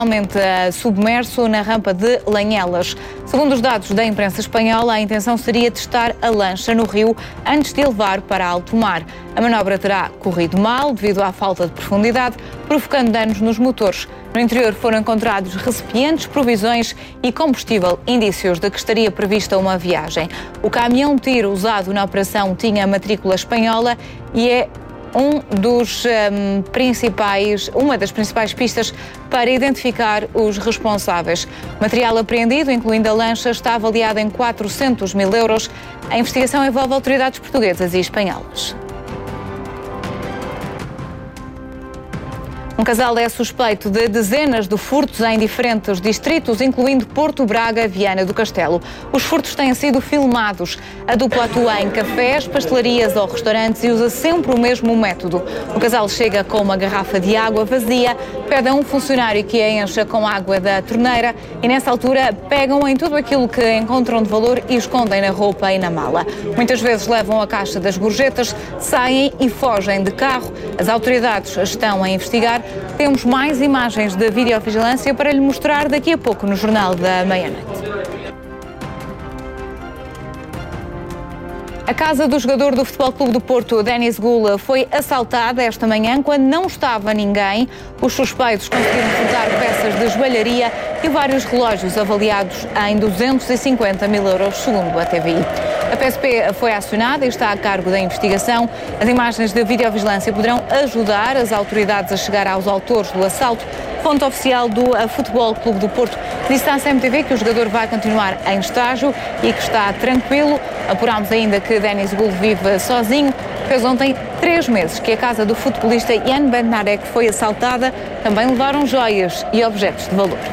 totalmente submerso na rampa de Lanhelas. Segundo os dados da imprensa espanhola, a intenção seria testar a lancha no rio antes de a levar para alto mar. A manobra terá corrido mal devido à falta de profundidade, provocando danos nos motores. No interior foram encontrados recipientes, provisões e combustível, indícios de que estaria prevista uma viagem. O caminhão-tiro usado na operação tinha matrícula espanhola e é uma das principais pistas para identificar os responsáveis. O material apreendido, incluindo a lancha, está avaliado em 400 mil euros. A investigação envolve autoridades portuguesas e espanholas. Um casal é suspeito de dezenas de furtos em diferentes distritos, incluindo Porto, Braga, Viana do Castelo. Os furtos têm sido filmados. A dupla atua em cafés, pastelarias ou restaurantes e usa sempre o mesmo método. O casal chega com uma garrafa de água vazia, pede a um funcionário que a encha com água da torneira e, nessa altura, pegam em tudo aquilo que encontram de valor e escondem na roupa e na mala. Muitas vezes levam a caixa das gorjetas, saem e fogem de carro. As autoridades estão a investigar. Temos mais imagens de videovigilância para lhe mostrar daqui a pouco no Jornal da Meia-Noite. A casa do jogador do Futebol Clube do Porto, Denis Gula, foi assaltada esta manhã quando não estava ninguém. Os suspeitos conseguiram furtar peças de joalharia e vários relógios avaliados em 250 mil euros, segundo a TVI. A PSP foi acionada e está a cargo da investigação. As imagens de videovigilância poderão ajudar as autoridades a chegar aos autores do assalto. Fonte oficial do Futebol Clube do Porto disse à CMTV que o jogador vai continuar em estágio e que está tranquilo. Apurámos ainda que Denis Gula vive sozinho. Fez ontem 3 meses que a casa do futebolista Jan Bednarek foi assaltada. Também levaram joias e objetos de valor.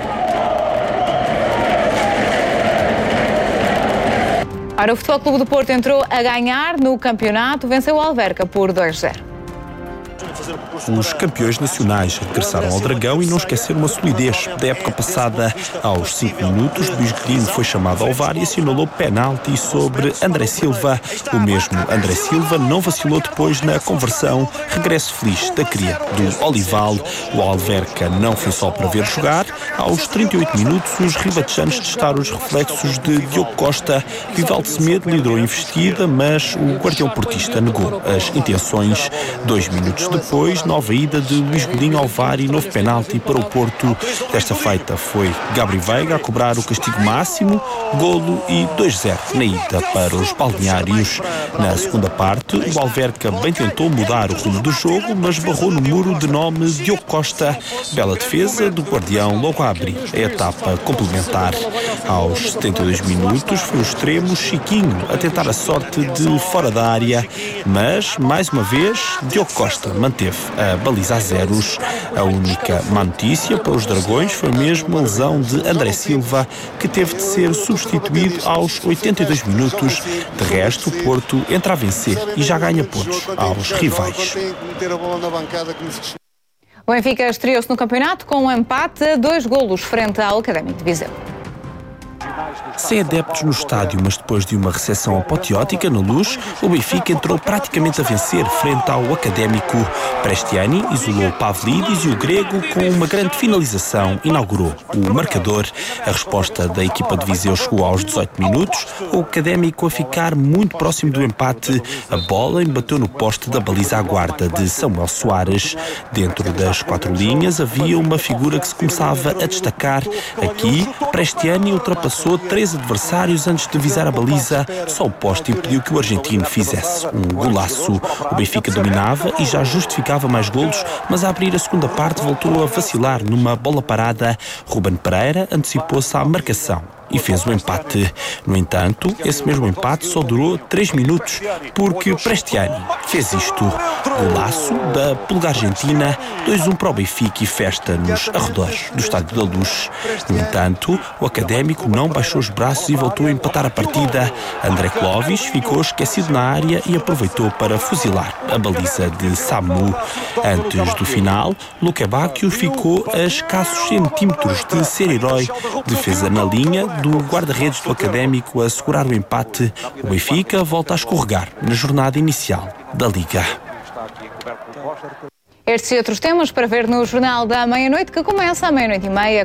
Ora, o Futebol Clube do Porto entrou a ganhar no campeonato, venceu o Alverca por 2-0. Os campeões nacionais regressaram ao Dragão e não esqueceram a solidez da época passada. Aos 5 minutos, Luís Guilherme foi chamado ao VAR e assinalou penalti sobre André Silva. O mesmo André Silva não vacilou depois na conversão. Regresso feliz da cria do Olival. O Alverca não foi só para ver jogar. Aos 38 minutos, os ribatejanos testaram os reflexos de Diogo Costa. Vivaldo Semedo liderou a investida, mas o guardião portista negou as intenções. 2 minutos depois, nova ida de Luís Godinho ao VAR e novo penalti para o Porto. Desta feita foi Gabri Veiga a cobrar o castigo máximo, golo e 2-0 na ida para os balneários. Na segunda parte, o Alverca bem tentou mudar o rumo do jogo, mas barrou no muro de nome Diogo Costa. Bela defesa do guardião logo a abrir a etapa complementar. Aos 72 minutos foi o extremo Chiquinho a tentar a sorte de fora da área, mas, mais uma vez, Diogo Costa manteve a baliza a zeros. A única má notícia para os Dragões foi mesmo a lesão de André Silva, que teve de ser substituído aos 82 minutos. De resto, o Porto entra a vencer e já ganha pontos aos rivais. O Benfica estreou-se no campeonato com um empate a 2-2 frente ao Académico de Viseu. Sem adeptos no estádio, mas depois de uma recepção apoteótica na Luz, o Benfica entrou praticamente a vencer frente ao Académico. Prestiani isolou Pavlidis e o grego com uma grande finalização inaugurou o marcador. A resposta da equipa de Viseu chegou aos 18 minutos, o Académico a ficar muito próximo do empate. A bola embateu no poste da baliza à guarda de Samuel Soares. Dentro das 4 linhas havia uma figura que se começava a destacar. Aqui, Prestiani ultrapassou 3 adversários antes de visar a baliza. Só o poste impediu que o argentino fizesse um golaço. O Benfica dominava e já justificava mais golos, mas a abrir a segunda parte voltou a vacilar numa bola parada. Ruben Pereira antecipou-se à marcação e fez o empate. No entanto, esse mesmo empate só durou 3 minutos, porque Prestiani fez isto. Golaço da Pulga Argentina, 2-1 para o Benfica e festa nos arredores do Estádio da Luz. No entanto, o Académico não baixou os braços e voltou a empatar a partida. André Clovis ficou esquecido na área e aproveitou para fuzilar a baliza de Samu. Antes do final, Luque Bacchio ficou a escassos centímetros de ser herói. Defesa na linha do guarda-redes do Académico a segurar o empate. O Benfica volta a escorregar na jornada inicial da Liga. Estes e outros temas para ver no Jornal da Meia-Noite, que começa à 00:30.